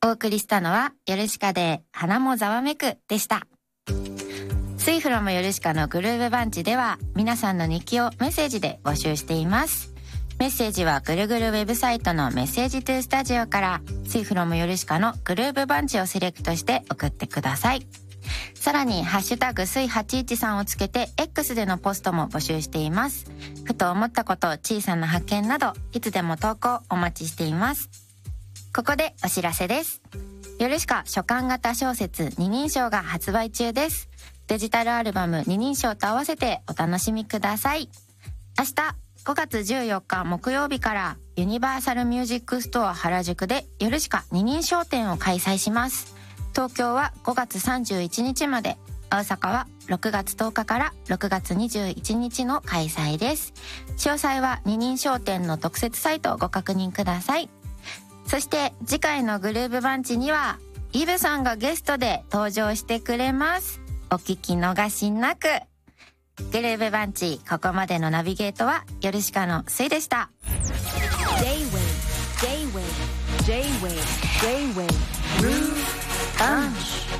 お送りしたのはヨルシカで花もざわめくでした。スイフロムヨルシカのグルーヴバンチでは皆さんの日記をメッセージで募集しています。メッセージはぐるぐるウェブサイトのメッセージトゥースタジオからスイフロムヨルシカのグルーヴバンチをセレクトして送ってください。さらにハッシュタグスイ813をつけて X でのポストも募集しています。ふと思ったこと、小さな発見などいつでも投稿お待ちしています。ここでお知らせです。ヨルシカ書簡型小説二人称が発売中です。デジタルアルバム二人称と合わせてお楽しみください。明日5月14日木曜日からユニバーサルミュージックストア原宿でヨルシカ二人称展を開催します。東京は5月31日まで、大阪は6月10日から6月21日の開催です。詳細は二人称展の特設サイトをご確認ください。そして次回のグルーヴバンチにはイブさんがゲストで登場してくれます。お聞き逃しなく。グルーヴバンチ、ここまでのナビゲートはヨルシカのスイでした。 J-Wave Groove Bunch。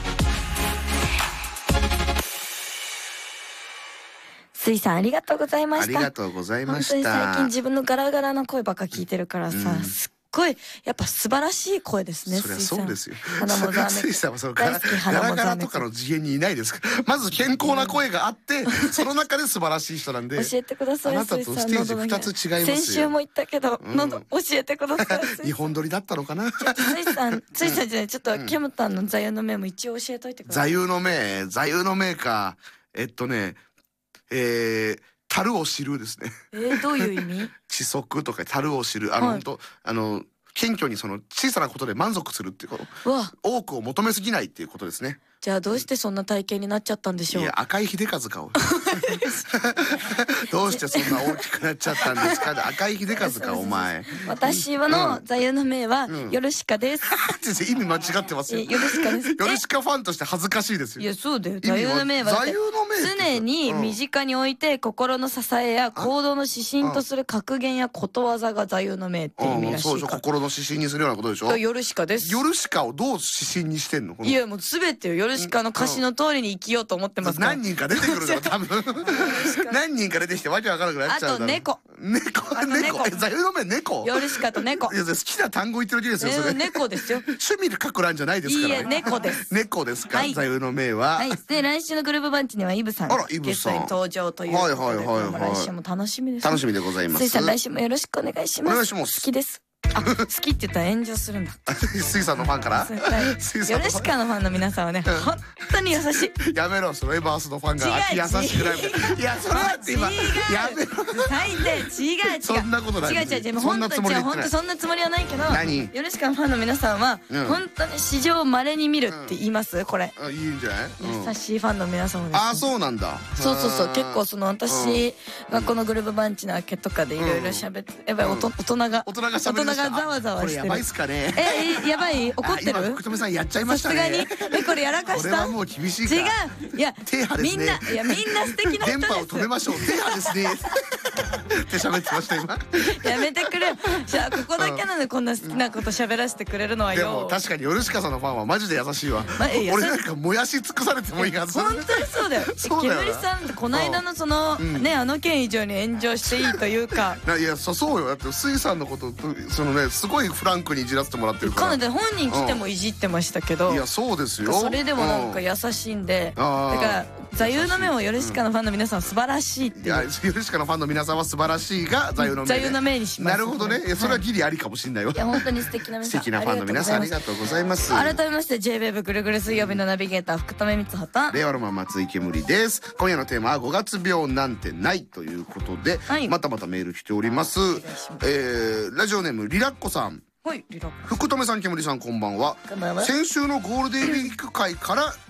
スイさんありがとうございました。 ありがとうございました。 本当に最近自分のガラガラの声ばっか聞いてるからさ、すっごいやっぱ素晴らしい声ですね。 そりゃそうですよ。 花もざわめく。 スイさんはそのガラガラとかの次元にいないですから。まず健康な声があって、その中で素晴らしい人なんで。 教えてください。 あなたとステージ2つ違いますよ。 先週も言ったけど、喉教えてください。 日本撮りだったのかな。 スイさんじゃない、ちょっとキャムタンの座右の銘も一応教えといてください。 座右の銘か。樽を知るですね。 どういう意味？ 知足とか樽を知る。本当謙虚にその小さなことで満足するっていうこと。多くを求めすぎないっていうことですね。 じゃあどうしてそんな体型になっちゃったんでしょう。 いや、赤井秀和かをどうしてそんな大きくなっちゃったんですか。赤井秀和かお前。 私の座右の銘はヨルシカです。 意味間違ってますよ。 ヨルシカです。 ヨルシカファンとして恥ずかしいですよ。 いやそうだよ。座右の銘は常に身近に置いて心の支えや行動の指針とする格言やことわざが座右の銘って意味らしいから。 そうでしょ。心の指針にするようなことでしょ。 ヨルシカです。 ヨルシカをどう指針にしてんの？ いやもう全てよ。ヨルシカの歌詞の通りに生きようと思ってますから。 何人か出てくるから多分。何人か出てきてわけわからなくなっちゃう。 あと猫。 座右の銘猫。 ヨルシカと猫。 いや好きな単語言ってるだけですよそれ。 猫ですよ。 趣味で書く欄じゃないですから。 いいえ猫です。 猫ですか。座右の銘は。 で来週のグルーヴバンチにはイブさんがゲストに登場ということで、来週も楽しみです。 楽しみでございます。 スイさん来週もよろしくお願いします。 お願いします。 好きです。好きって言ったら炎上するんだ。 スイさんのファンから。 ヨルシカのファンの皆さんはね本当に優しい。 やめろ、そのエバースのファンが優しくない。いやそれだって今やめろ。 最低。違うそんなことない。 違う本当そんなつもりはないけど、ヨルシカのファンの皆さんは本当に史上稀に見るって言いますこれ。 いいんじゃない。 優しいファンの皆さんもです。 あ、そうなんだ。 そう結構その私がこのグルーヴバンチの明けとかでいろいろ喋って、やっぱり大人がざわざわしてる。 これやばいっすかね。 やばい？怒ってる？ 福留さんやっちゃいましたね。 さすがにこれやらかした？ これはもう厳しいか。 違う。いやみんな素敵な人です。 電波を止めましょう。手派ですね。って喋ってました今。 やめてくれ。じゃあここだけなのでこんな好きなこと喋らせてくれるのはよ。 でも確かにヨルシカさんのファンはマジで優しいわ。俺なんかもやし尽くされてもいいはず。 本当にそうだよ。煙さんこの間のそのねあの件以上に炎上していいというか。 いやそうよ。だってスイさんのことそのねすごいフランクにいじらせてもらってるから。 かなり本人来てもいじってましたけど。 いやそうですよ。 それでもなんか優しいんで。だから座右の銘をヨルシカのファンの皆さんは素晴らしいっていう。いやヨルシカのファンの皆さんは素晴らしいが座右の銘にします。なるほどね。それはギリありかもしれないわ。 いや本当に素敵な皆さん。 素敵なファンの皆さんありがとうございます。 改めまして J-Wave ぐるぐる水曜日のナビゲーター福留光葉と令和ロマン松井けむりです。今夜のテーマは5月病なんてないということで、またまたメール来ております。ラジオネームリラッコさん。福留さん、けむりさん、こんばんは。先週のゴールデンウィーク会から